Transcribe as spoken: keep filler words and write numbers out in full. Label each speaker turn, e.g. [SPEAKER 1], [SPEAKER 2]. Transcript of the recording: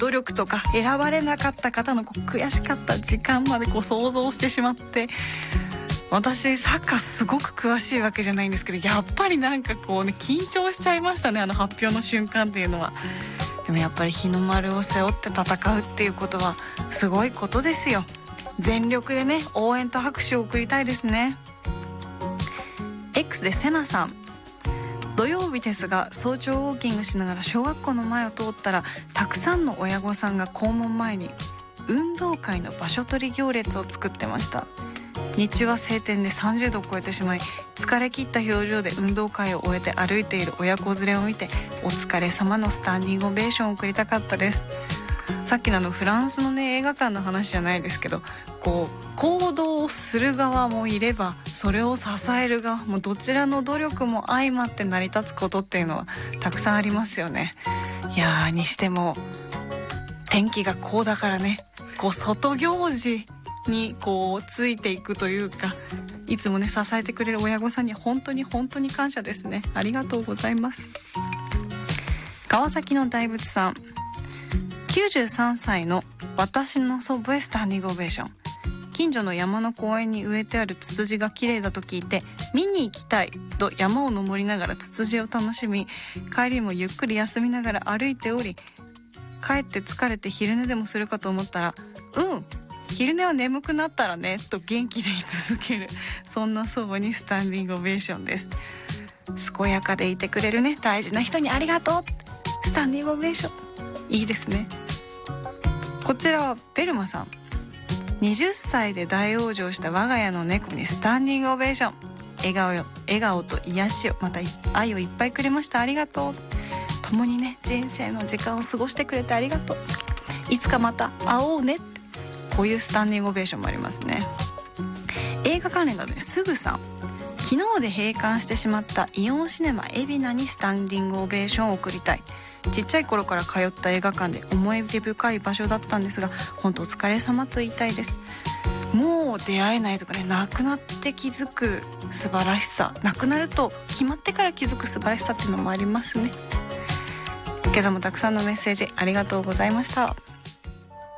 [SPEAKER 1] 努力とか選ばれなかった方のこう悔しかった時間までこう想像してしまって、私サッカーすごく詳しいわけじゃないんですけど、やっぱりなんかこうね緊張しちゃいましたね、あの発表の瞬間っていうのは。でもやっぱり日の丸を背負って戦うっていうことはすごいことですよ。全力でね応援と拍手を送りたいですね。 X でセナさん、土曜日ですが早朝ウォーキングしながら小学校の前を通ったら、たくさんの親御さんが校門前に運動会の場所取り行列を作ってました。日中は晴天でさんじゅうどを超えてしまい、疲れ切った表情で運動会を終えて歩いている親子連れを見て、お疲れ様のスタンディングオベーションを送りたかったです。さっきのあのフランスのね映画館の話じゃないですけど、こう行動をする側もいればそれを支える側も、どちらの努力も相まって成り立つことっていうのはたくさんありますよね。いやー、にしても天気がこうだからね、こう外行事にこうついていくというか、いつもね支えてくれる親御さんに本当に本当に感謝ですね。ありがとうございます。川崎の大仏さん、きゅうじゅうさんさいの私の祖母へスタンディングオベーション。近所の山の公園に植えてあるツツジが綺麗だと聞いて見に行きたいと山を登りながらツツジを楽しみ、帰りもゆっくり休みながら歩いており、帰って疲れて昼寝でもするかと思ったら、うん昼寝は眠くなったらねと元気でい続ける、そんな祖母にスタンディングオベーションです。健やかでいてくれるね大事な人にありがとう、スタンディングオベーション、いいですね。こちらはベルマさん、はたちで大往生した我が家の猫にスタンディングオベーション、笑顔よ笑顔と癒しをまた愛をいっぱいくれました、ありがとう。共にね人生の時間を過ごしてくれてありがとう、いつかまた会おうね、こういうスタンディングオベーションもありますね。映画関連だね、すぐさん、昨日で閉館してしまったイオンシネマ海老名にスタンディングオベーションを送りたい。ちっちゃい頃から通った映画館で思い出深い場所だったんですが、本当お疲れ様と言いたいです。もう出会えないとかね、亡くなって気づく素晴らしさ、亡くなると決まってから気づく素晴らしさっていうのもありますね。今朝もたくさんのメッセージありがとうございました。